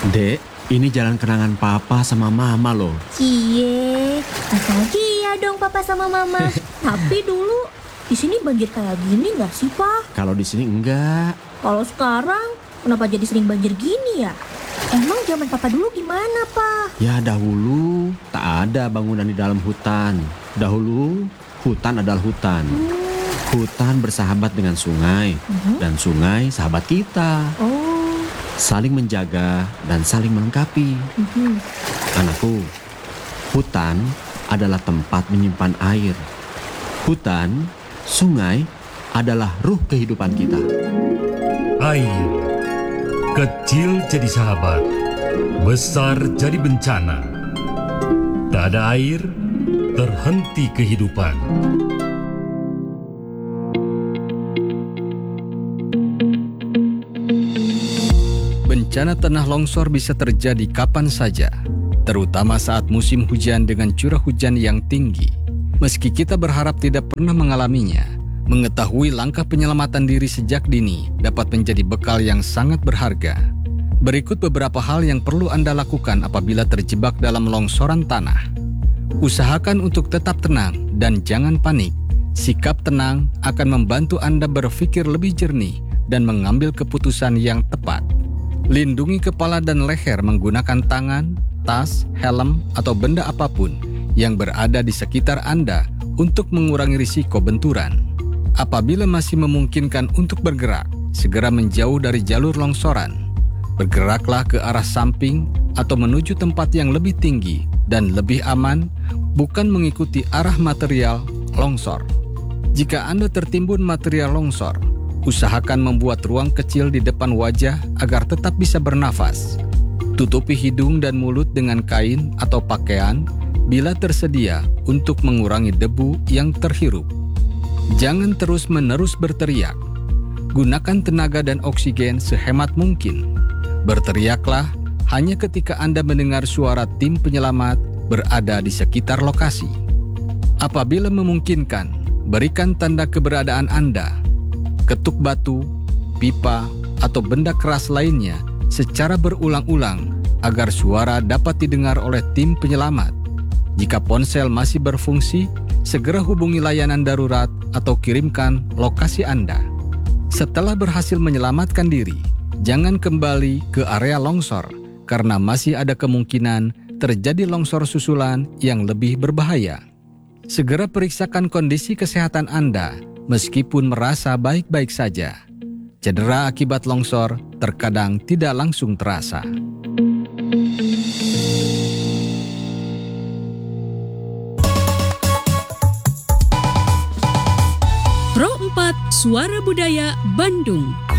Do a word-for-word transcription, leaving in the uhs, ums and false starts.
Dek, ini jalan kenangan papa sama mama loh. Cie, nostalgia dong papa sama mama. Tapi dulu di sini banjir kayak gini nggak sih, Pak? Kalau di sini enggak. Kalau sekarang kenapa jadi sering banjir gini ya? Emang zaman papa dulu gimana, Pak? Ya dahulu tak ada bangunan di dalam hutan. Dahulu hutan adalah hutan. Hmm. Hutan bersahabat dengan sungai, Mhm. dan sungai sahabat kita. Oh. Saling menjaga dan saling melengkapi. Mhm. Anakku, hutan adalah tempat menyimpan air. Hutan, sungai adalah ruh kehidupan kita. Air, kecil jadi sahabat, besar jadi bencana. Tak ada air, terhenti kehidupan. Bencana tanah longsor bisa terjadi kapan saja, terutama saat musim hujan dengan curah hujan yang tinggi. Meski kita berharap tidak pernah mengalaminya, mengetahui langkah penyelamatan diri sejak dini dapat menjadi bekal yang sangat berharga. Berikut beberapa hal yang perlu Anda lakukan apabila terjebak dalam longsoran tanah. Usahakan untuk tetap tenang dan jangan panik. Sikap tenang akan membantu Anda berpikir lebih jernih dan mengambil keputusan yang tepat. Lindungi kepala dan leher menggunakan tangan, tas, helm, atau benda apapun yang berada di sekitar Anda untuk mengurangi risiko benturan. Apabila masih memungkinkan untuk bergerak, segera menjauh dari jalur longsoran. Bergeraklah ke arah samping atau menuju tempat yang lebih tinggi dan lebih aman, bukan mengikuti arah material longsor. Jika Anda tertimbun material longsor, usahakan membuat ruang kecil di depan wajah agar tetap bisa bernafas. Tutupi hidung dan mulut dengan kain atau pakaian bila tersedia untuk mengurangi debu yang terhirup. Jangan terus-menerus berteriak. Gunakan tenaga dan oksigen sehemat mungkin. Berteriaklah hanya ketika Anda mendengar suara tim penyelamat berada di sekitar lokasi. Apabila memungkinkan, berikan tanda keberadaan Anda. Ketuk batu, pipa, atau benda keras lainnya secara berulang-ulang agar suara dapat didengar oleh tim penyelamat. Jika ponsel masih berfungsi, segera hubungi layanan darurat atau kirimkan lokasi Anda. Setelah berhasil menyelamatkan diri, jangan kembali ke area longsor karena masih ada kemungkinan terjadi longsor susulan yang lebih berbahaya. Segera periksakan kondisi kesehatan Anda meskipun merasa baik-baik saja. Cedera akibat longsor terkadang tidak langsung terasa. Pro empat Suara Budaya Bandung.